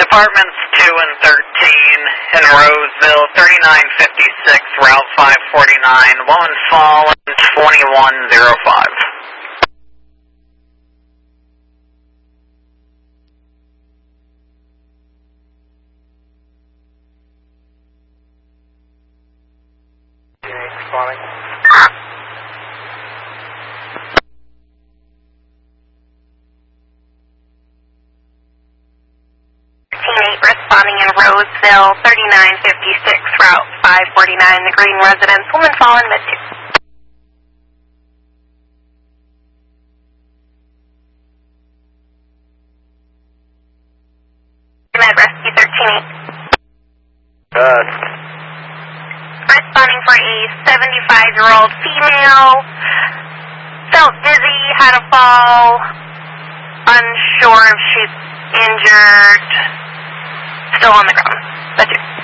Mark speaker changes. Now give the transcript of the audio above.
Speaker 1: Departments 2 and 13 in Roseville, 3956, Route 549. Woman fallen, 2105.
Speaker 2: Responding.
Speaker 3: Responding in Roseville, 3956, Route 549, the Green residence. Woman fallen, mid 2. Med Rescue 138. Responding for a 75-year-old female. Felt dizzy, had a fall. Unsure if she's injured. Still on the ground. That's it.